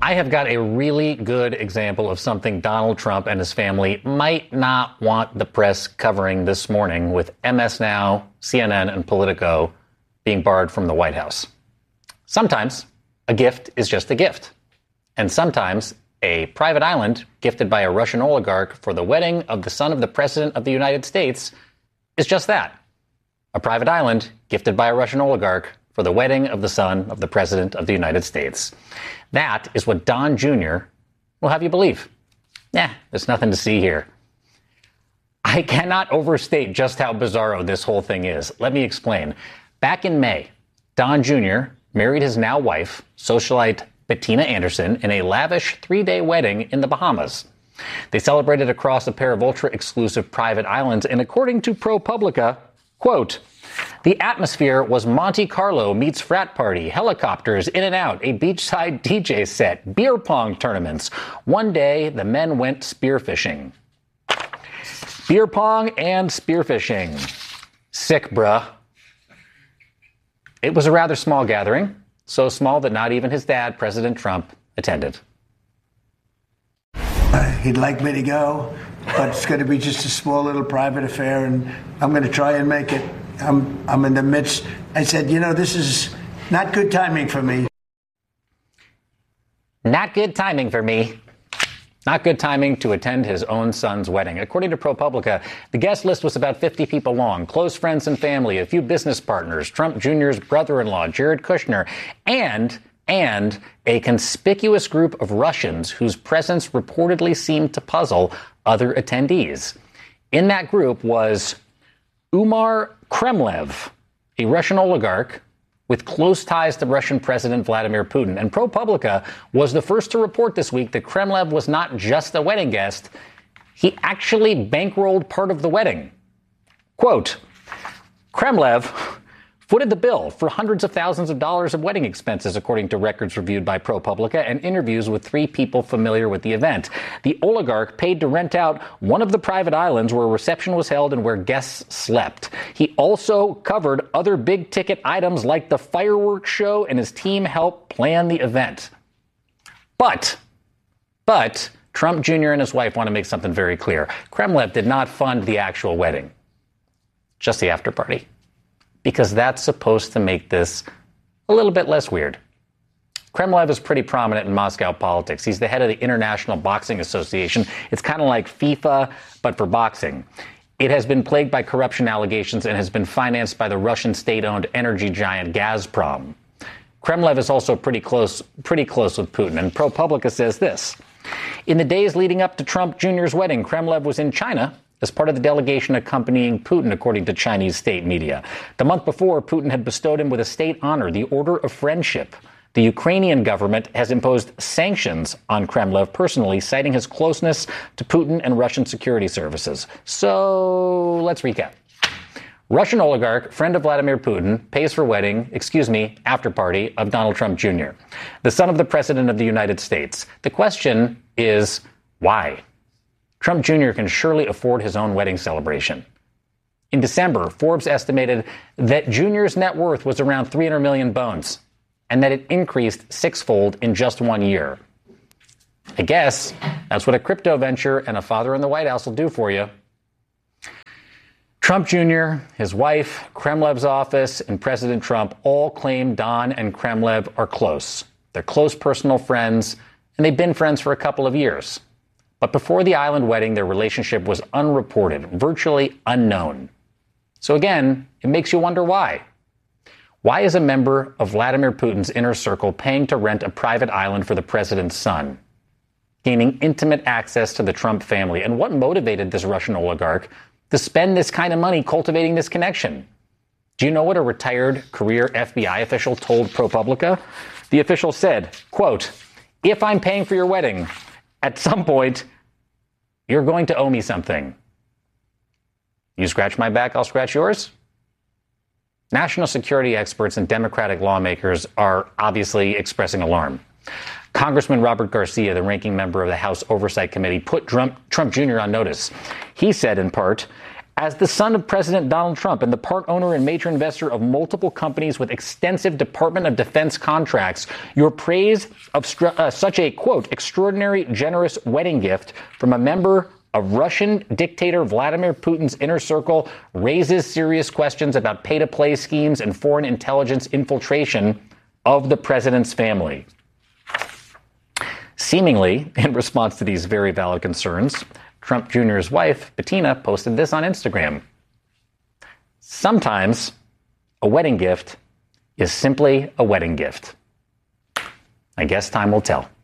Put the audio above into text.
I have got a really good example of something Donald Trump and his family might not want the press covering this morning, with MS Now, CNN, and Politico being barred from the White House. Sometimes a gift is just a gift. And sometimes a private island gifted by a Russian oligarch for the wedding of the son of the President of the United States is just that. A private island gifted by a Russian oligarch for the wedding of the son of the President of the United States. That is what Don Jr. will have you believe. There's nothing to see here. I cannot overstate just how bizarro this whole thing is. Let me explain. Back in May, Don Jr. married his now wife, socialite Bettina Anderson, in a lavish 3-day wedding in the Bahamas. They celebrated across a pair of ultra-exclusive private islands, and according to ProPublica, quote, "The atmosphere was Monte Carlo meets frat party, helicopters in and out, a beachside DJ set, beer pong tournaments. One day, the men went spearfishing." Beer pong and spearfishing. Sick, bruh. It was a rather small gathering, so small that not even his dad, President Trump, attended. He'd like me to go, but it's going to be just a small little private affair, and I'm going to try and make it. I'm in the midst. I said, this is not good timing for me. Not good timing for me. Not good timing to attend his own son's wedding. According to ProPublica, the guest list was about 50 people long, close friends and family, a few business partners, Trump Jr.'s brother-in-law, Jared Kushner, and a conspicuous group of Russians whose presence reportedly seemed to puzzle other attendees. In that group was Umar Kremlev, a Russian oligarch with close ties to Russian President Vladimir Putin. And ProPublica was the first to report this week that Kremlev was not just a wedding guest. He actually bankrolled part of the wedding. Quote, Kremlev footed the bill for hundreds of thousands of dollars of wedding expenses, according to records reviewed by ProPublica and interviews with 3 people familiar with the event. The oligarch paid to rent out one of the private islands where a reception was held and where guests slept. He also covered other big-ticket items like the fireworks show, and his team helped plan the event. But Trump Jr. and his wife want to make something very clear. Kremlev did not fund the actual wedding, just the after party, because that's supposed to make this a little bit less weird. Kremlev is pretty prominent in Moscow politics. He's the head of the International Boxing Association. It's kind of like FIFA, but for boxing. It has been plagued by corruption allegations and has been financed by the Russian state-owned energy giant Gazprom. Kremlev is also pretty close with Putin, and ProPublica says this. In the days leading up to Trump Jr.'s wedding, Kremlev was in China as part of the delegation accompanying Putin, according to Chinese state media. The month before, Putin had bestowed him with a state honor, the Order of Friendship. The Ukrainian government has imposed sanctions on Kremlev personally, citing his closeness to Putin and Russian security services. So let's recap. Russian oligarch, friend of Vladimir Putin, pays for after party of Donald Trump Jr., the son of the President of the United States. The question is, why? Trump Jr. can surely afford his own wedding celebration. In December, Forbes estimated that Jr.'s net worth was around 300 million bones, and that it increased 6-fold in just 1 year. I guess that's what a crypto venture and a father in the White House will do for you. Trump Jr., his wife, Kremlev's office, and President Trump all claim Don and Kremlev are close. They're close personal friends, and they've been friends for a couple of years. But before the island wedding, their relationship was unreported, virtually unknown. So again, it makes you wonder why. Why is a member of Vladimir Putin's inner circle paying to rent a private island for the president's son, gaining intimate access to the Trump family? And what motivated this Russian oligarch to spend this kind of money cultivating this connection? Do you know what a retired career FBI official told ProPublica? The official said, quote, "If I'm paying for your wedding, at some point, you're going to owe me something. You scratch my back, I'll scratch yours." National security experts and Democratic lawmakers are obviously expressing alarm. Congressman Robert Garcia, the ranking member of the House Oversight Committee, put Trump Jr. on notice. He said, in part, As the son of President Donald Trump and the part owner and major investor of multiple companies with extensive Department of Defense contracts, your praise of such a, quote, extraordinary, generous wedding gift from a member of Russian dictator Vladimir Putin's inner circle raises serious questions about pay-to-play schemes and foreign intelligence infiltration of the president's family. Seemingly, in response to these very valid concerns, Trump Jr.'s wife, Bettina, posted this on Instagram. Sometimes a wedding gift is simply a wedding gift. I guess time will tell.